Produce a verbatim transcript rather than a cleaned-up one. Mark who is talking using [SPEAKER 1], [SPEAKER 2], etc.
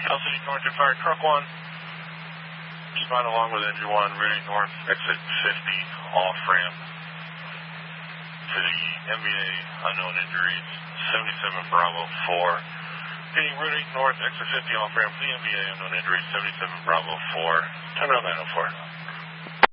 [SPEAKER 1] City North to Fire Truck one. Spot along with engine one, routing north, exit fifty, off ramp to the M B A unknown injuries, seventy-seven Bravo four. Getting routing north, exit fifty, off ramp to the M B A unknown injuries, seventy-seven Bravo four. Turn on nine oh four.